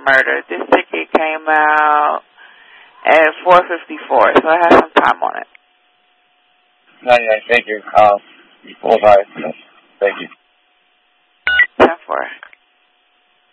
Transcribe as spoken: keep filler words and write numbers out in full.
murder. This ticket came out at four fifty-four, so it has some time on it. No, yeah, thank you. Uh, bye-bye.